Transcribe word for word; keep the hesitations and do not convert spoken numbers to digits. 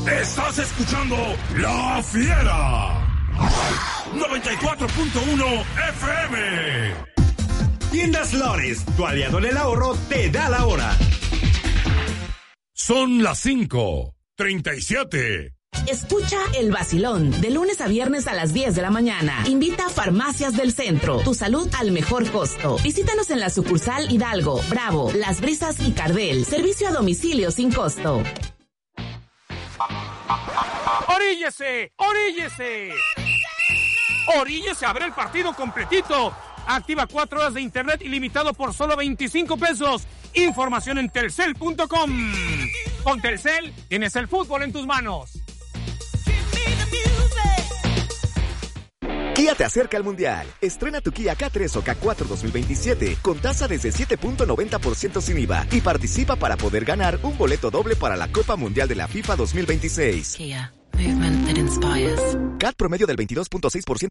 Estás escuchando La Fiera. noventa y cuatro punto uno F M. Tiendas Lores, tu aliado en el ahorro, te da la hora. Son las cinco treinta y siete. Escucha El Vacilón, de lunes a viernes a las diez de la mañana. Invita a Farmacias del Centro, tu salud al mejor costo. Visítanos en la sucursal Hidalgo, Bravo, Las Brisas y Cardel. Servicio a domicilio sin costo. ¡Oríllese! ¡Oríllese! ¡Oríllese a ver el partido completito! Activa cuatro horas de internet ilimitado por solo veinticinco pesos. Información en telcel punto com. Con Telcel tienes el fútbol en tus manos. Kia te acerca al Mundial. Estrena tu Kia K tres o K cuatro dos mil veintisiete con tasa desde siete punto noventa por ciento sin I V A y participa para poder ganar un boleto doble para la Copa Mundial de la FIFA dos mil veintiséis. Kia, movement that inspires. C A T promedio del veintidós punto seis por ciento